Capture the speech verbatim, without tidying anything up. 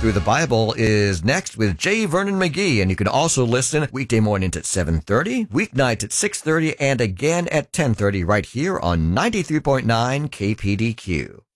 Through the Bible is next with J. Vernon McGee, and you can also listen weekday mornings at seven thirty, weeknights at six thirty, and again at ten thirty right here on ninety-three point nine K P D Q.